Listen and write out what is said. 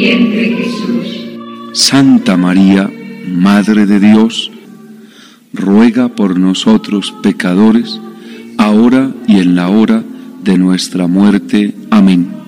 siempre, Jesús. Santa María, Madre de Dios, ruega por nosotros pecadores, ahora y en la hora de nuestra muerte. Amén.